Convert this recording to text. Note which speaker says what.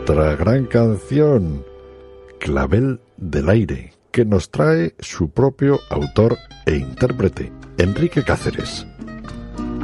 Speaker 1: otra gran canción, Clavel del Aire, que nos trae su propio autor e intérprete, Enrique Cáceres.